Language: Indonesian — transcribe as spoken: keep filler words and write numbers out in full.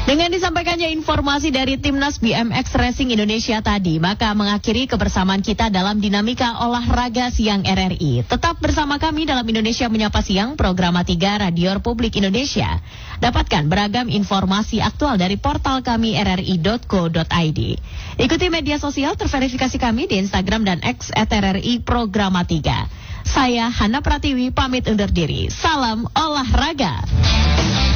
Dengan disampaikannya informasi dari Timnas B M X Racing Indonesia tadi, maka mengakhiri kebersamaan kita dalam dinamika olahraga siang R R I. Tetap bersama kami dalam Indonesia Menyapa Siang, program tiga Radio Republik Indonesia. Dapatkan beragam informasi aktual dari portal kami r r i dot co dot i d. Ikuti media sosial terverifikasi kami di Instagram dan X at R R I Programa tiga. Saya Hana Pratiwi pamit undur diri. Salam olahraga.